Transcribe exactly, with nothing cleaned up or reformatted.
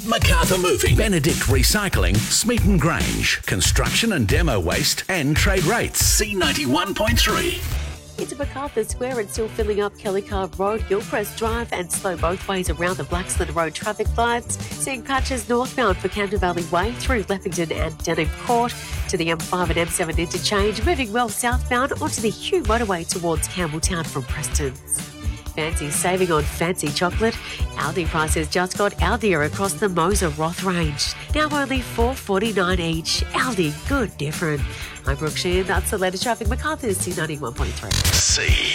Macarthur Moving, Benedict Recycling, Smeaton Grange, Construction and Demo Waste, and Trade Rates. C ninety-one point three. Into Macarthur Square and still filling up Kelly Carve Road, Gilchrist Drive, and slow both ways around the Blacksland Road traffic lights. Seeing patches northbound for Camden Valley Way through Leppington and Denham Court to the M five and M seven interchange, moving well southbound onto the Hugh motorway towards Campbelltown from Preston's. Fancy saving on fancy chocolate? Aldi prices just got Aldier across the Moser Roth range. Now only four dollars forty-nine each. Aldi, good different. I'm Brooke Sheehan. That's the latest traffic. Macarthur's C ninety-one point three. C.